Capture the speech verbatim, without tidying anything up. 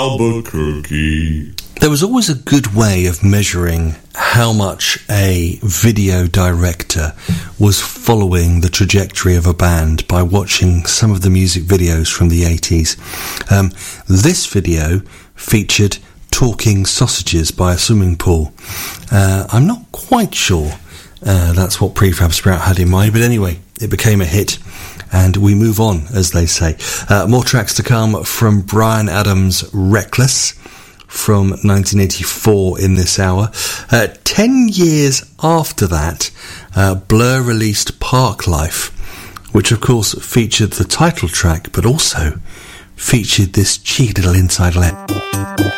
Albuquerque. There was always a good way of measuring how much a video director was following the trajectory of a band by watching some of the music videos from the eighties. Um, this video featured Talking Sausages by a Swimming Pool. Uh, I'm not quite sure uh, that's what Prefab Sprout had in mind, but anyway, it became a hit. And we move on, as they say. Uh, more tracks to come from Bryan Adams' Reckless from nineteen eighty-four in this hour. Uh, ten years after that, uh, Blur released Parklife, which of course featured the title track, but also featured this cheeky little inside let.